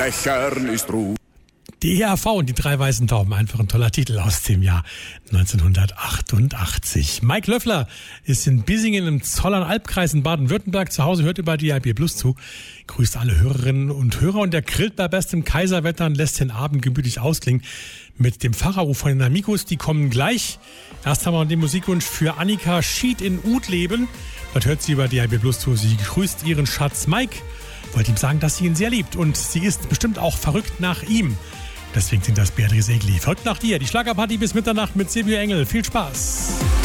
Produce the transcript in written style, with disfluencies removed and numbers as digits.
Fächern ist Ruhe. Die ERV und die drei weißen Tauben, einfach ein toller Titel aus dem Jahr 1988. Mike Löffler ist in Bissingen im Zollernalbkreis in Baden-Württemberg zu Hause, hört über DAB Plus zu, grüßt alle Hörerinnen und Hörer und der grillt bei bestem Kaiserwetter und lässt den Abend gemütlich ausklingen mit dem Pharao von den Amigos. Die kommen gleich. Erst haben wir den Musikwunsch für Annika Schied in Utleben. Dort hört sie über DAB Plus zu. Sie grüßt ihren Schatz Mike, wollte ihm sagen, dass sie ihn sehr liebt und sie ist bestimmt auch verrückt nach ihm. Deswegen singt das Beatrice Egli. Verrückt nach dir. Die Schlagerparty bis Mitternacht mit Silvio Engel. Viel Spaß.